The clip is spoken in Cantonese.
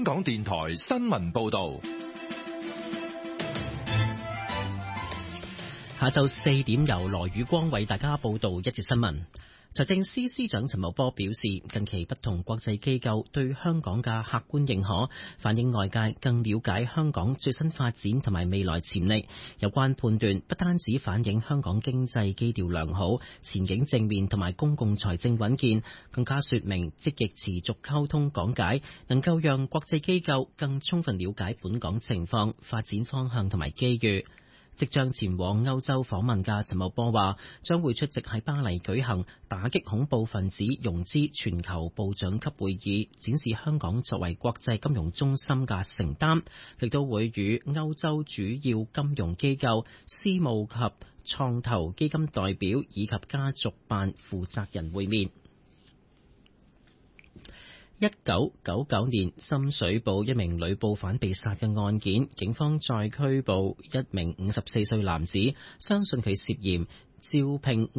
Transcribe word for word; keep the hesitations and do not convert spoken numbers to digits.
港電台新聞報道。 下晝四點由羅宇光為大家報道一節新聞。財政司司長陳茂波表示，近期不同國際機構對香港嘅客觀認可，反映外界更了解香港最新發展同埋未來潛力。有關判斷不單止反映香港經濟基調良好、前景正面同埋公共財政穩健，更加說明積極持續溝通講解，能夠讓國際機構更充分了解本港情況、發展方向同埋機遇。即將前往歐洲訪問嘅陳茂波話，將會出席喺巴黎舉行打擊恐怖分子融資全球部長級會議，展示香港作為國際金融中心嘅承擔，亦都會與歐洲主要金融機構、私募及創投基金代表以及家族辦負責人會面。一九九九年深水埗一名女報販被殺嘅案件，警方再拘捕一名五十四歲男子，相信佢涉嫌招聘